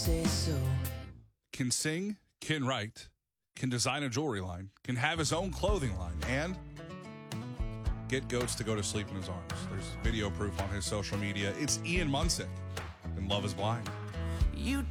say so. Can sing, can write, can design a jewelry line, can have his own clothing line, and get goats to go to sleep in his arms. There's video proof on his social media. It's Ian Munsick, and Love is Blind. You